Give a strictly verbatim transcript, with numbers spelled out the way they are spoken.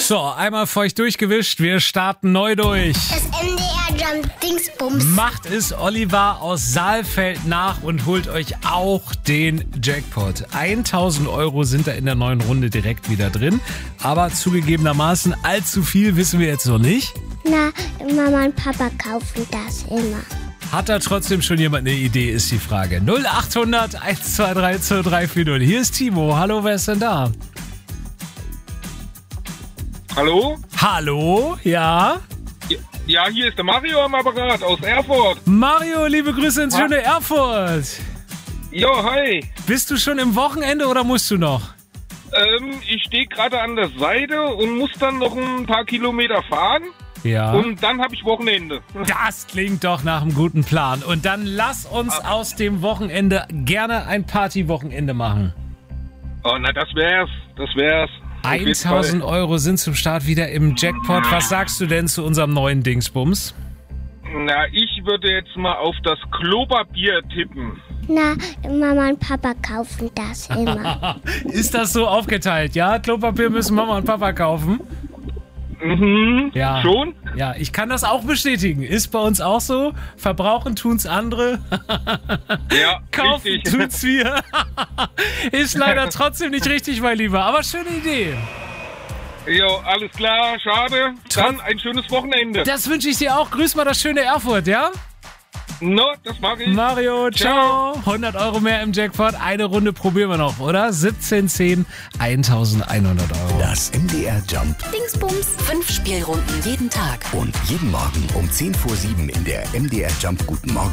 So, einmal feucht durchgewischt. Wir starten neu durch. Das M D R Jump Dingsbums. Macht es Oliver aus Saalfeld nach und holt euch auch den Jackpot. tausend Euro sind da in der neuen Runde direkt wieder drin. Aber zugegebenermaßen allzu viel wissen wir jetzt noch nicht. Na, Mama und Papa kaufen das immer. Hat da trotzdem schon jemand eine Idee, ist die Frage. null acht hundert eins zwei drei zwei drei vier null. Hier ist Timo. Hallo, wer ist denn da? Hallo? Hallo, ja? Ja, hier ist der Mario am Apparat aus Erfurt. Mario, liebe Grüße ins schöne Erfurt. Jo, hi. Bist du schon im Wochenende oder musst du noch? Ähm, ich stehe gerade an der Seite und muss dann noch ein paar Kilometer fahren. Ja. Und dann habe ich Wochenende. Das klingt doch nach einem guten Plan. Und dann lass uns aus dem Wochenende gerne ein Partywochenende machen. Oh, na, das wär's. Das wär's. tausend Euro sind zum Start wieder im Jackpot. Was sagst du denn zu unserem neuen Dingsbums? Na, ich würde jetzt mal auf das Klopapier tippen. Na, Mama und Papa kaufen das immer. Ist das so aufgeteilt, ja? Klopapier müssen Mama und Papa kaufen? Mhm, Ja. Schon? Ja, ich kann das auch bestätigen. Ist bei uns auch so. Verbrauchen tun's andere. Ja, Kaufen richtig. tut's wir. Ist leider trotzdem nicht richtig, mein Lieber. Aber schöne Idee. Jo, alles klar, schade. Dann ein schönes Wochenende. Das wünsche ich dir auch. Grüß mal das schöne Erfurt, ja? No, das mache ich. Mario, ciao. Ciao. hundert Euro mehr im Jackpot. Eine Runde probieren wir noch, oder? siebzehn zehn, eintausendeinhundert Euro. Das M D R Jump Dingsbums. Fünf Spielrunden jeden Tag. und jeden Morgen um zehn vor sieben in der M D R Jump Guten Morgen